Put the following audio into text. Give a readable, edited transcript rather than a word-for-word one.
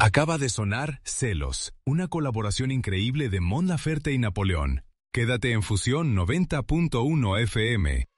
Acaba de sonar Celos, una colaboración increíble de Mon Laferte y Napoleón. Quédate en Fusión 90.1 FM.